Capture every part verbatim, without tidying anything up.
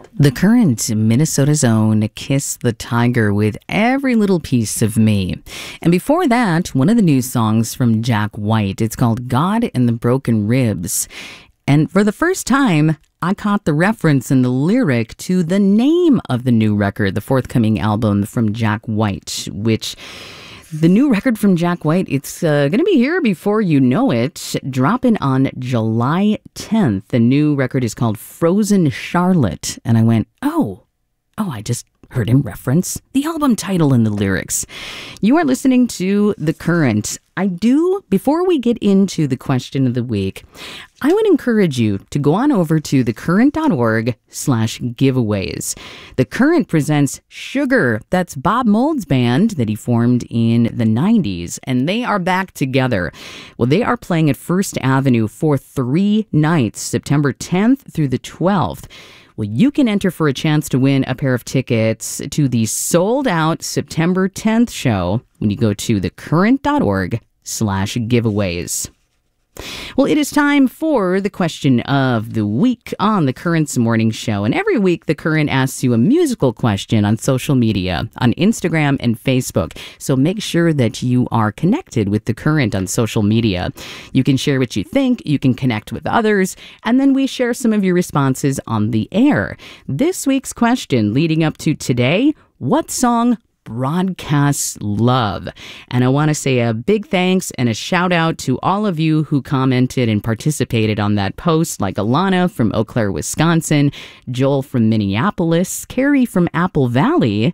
The Current, Minnesota's own Kiss the Tiger with Every Little Piece of Me. And before that, one of the new songs from Jack White. It's called God and the Broken Ribs. And for the first time, I caught the reference in the lyric to the name of the new record, the forthcoming album from Jack White, which... The new record from Jack White, it's uh, going to be here before you know it, dropping on July tenth. The new record is called Frozen Charlotte. And I went, oh, oh, I just heard him reference the album title in the lyrics. You are listening to The Current. I do, before we get into the question of the week, I would encourage you to go on over to thecurrent.org slash giveaways. The Current presents Sugar. That's Bob Mould's band that he formed in the nineties, and they are back together. Well, they are playing at First Avenue for three nights, September tenth through the twelfth. Well, you can enter for a chance to win a pair of tickets to the sold-out September tenth show when you go to thecurrent.org slash giveaways. Well, it is time for the question of the week on the Current's Morning Show. And every week, The Current asks you a musical question on social media, on Instagram and Facebook. So make sure that you are connected with The Current on social media. You can share what you think, you can connect with others, and then we share some of your responses on the air. This week's question leading up to today, what song broadcasts love? And I want to say a big thanks and a shout out to all of you who commented and participated on that post, like Alana from Eau Claire, Wisconsin, Joel from Minneapolis, Carrie from Apple Valley,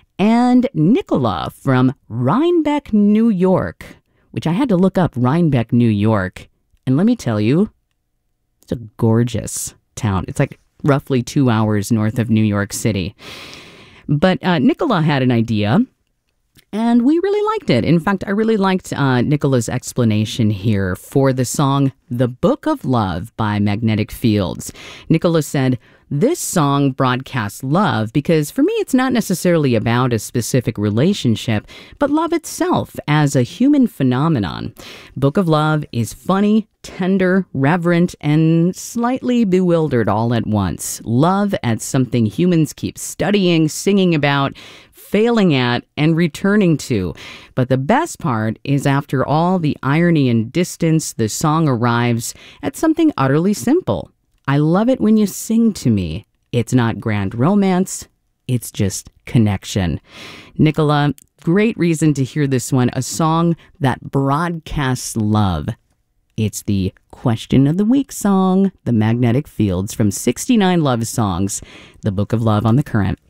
and Nicola from Rhinebeck, New York, which I had to look up Rhinebeck, New York. And let me tell you, it's a gorgeous town. It's like roughly two hours north of New York City. But uh, Nicola had an idea, and we really liked it. In fact, I really liked uh, Nicola's explanation here for the song The Book of Love by Magnetic Fields. Nicola said, this song broadcasts love because for me it's not necessarily about a specific relationship, but love itself as a human phenomenon. Book of Love is funny, tender, reverent, and slightly bewildered all at once. Love as something humans keep studying, singing about, failing at, and returning to. But the best part is after all the irony and distance, the song arrives at something utterly simple. I love it when you sing to me. It's not grand romance. It's just connection. Nicola, great reason to hear this one, a song that broadcasts love. It's the Question of the Week song, The Magnetic Fields from sixty-nine Love Songs, The Book of Love on The Current.